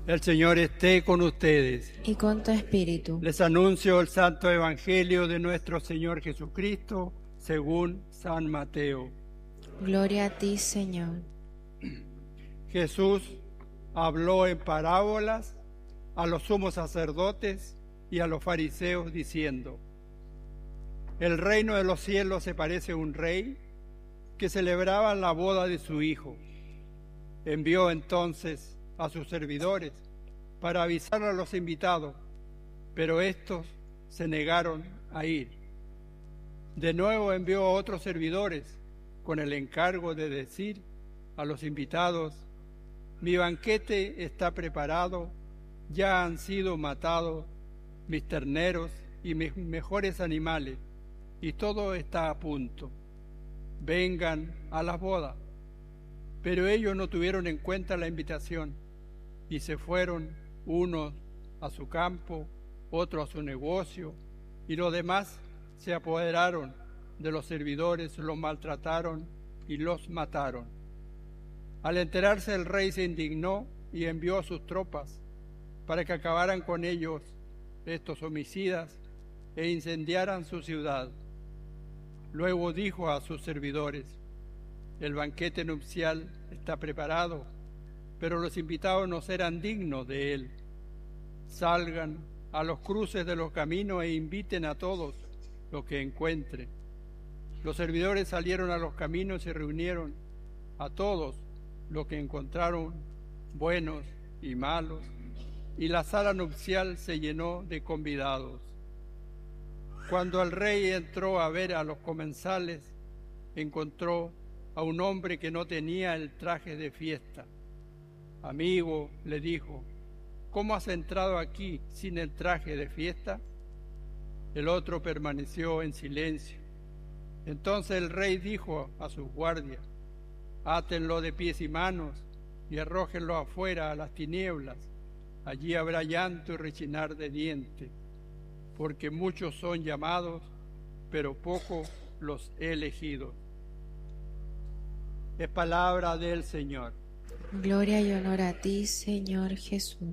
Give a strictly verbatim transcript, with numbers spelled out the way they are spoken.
El Señor esté con ustedes. Y con tu espíritu. Les anuncio el Santo Evangelio de nuestro Señor Jesucristo, según San Mateo. Gloria a ti, Señor. Jesús habló en parábolas a los sumos sacerdotes y a los fariseos, diciendo: El reino de los cielos se parece a un rey que celebraba la boda de su hijo. Envió entonces a sus servidores para avisar a los invitados, pero estos se negaron a ir. De nuevo envió a otros servidores con el encargo de decir a los invitados: Mi banquete está preparado, ya han sido matados mis terneros y mis mejores animales, y todo está a punto. Vengan a la boda. Pero ellos no tuvieron en cuenta la invitación y se fueron, unos a su campo, otros a su negocio, y los demás se apoderaron de los servidores, los maltrataron y los mataron. Al enterarse, el rey se indignó y envió a sus tropas para que acabaran con ellos, estos homicidas, e incendiaran su ciudad. Luego dijo a sus servidores: El banquete nupcial está preparado, pero los invitados no serán dignos de él. Salgan a los cruces de los caminos e inviten a todos los que encuentren. Los servidores salieron a los caminos y reunieron a todos los que encontraron, buenos y malos, y la sala nupcial se llenó de convidados. Cuando el rey entró a ver a los comensales, encontró a un hombre que no tenía el traje de fiesta. Amigo, le dijo, ¿cómo has entrado aquí sin el traje de fiesta? El otro permaneció en silencio. Entonces el rey dijo a sus guardias: Átenlo de pies y manos y arrójenlo afuera a las tinieblas. Allí habrá llanto y rechinar de dientes, porque muchos son llamados, pero pocos los elegidos. Es palabra del Señor. Gloria y honor a ti, Señor Jesús.